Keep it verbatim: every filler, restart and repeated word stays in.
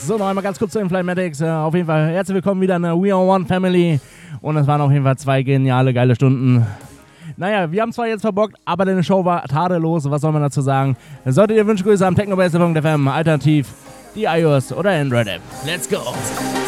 So, noch einmal ganz kurz zu den Flymatic. Äh, auf jeden Fall herzlich willkommen wieder in der We Are One Family. Und es waren auf jeden Fall zwei geniale, geile Stunden. Naja, wir haben zwar jetzt verbockt, aber deine Show war tadellos. Was soll man dazu sagen? Solltet ihr Wünschgrüße am technobase punkt f m, alternativ die iOS oder Android App. Let's go!